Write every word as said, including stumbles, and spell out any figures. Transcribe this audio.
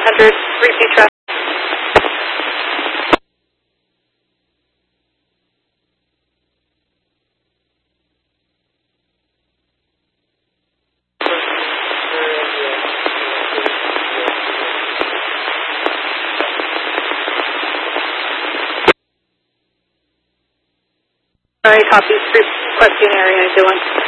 hundred, repeat traffic. All right, copy. Requesting area, Dylan.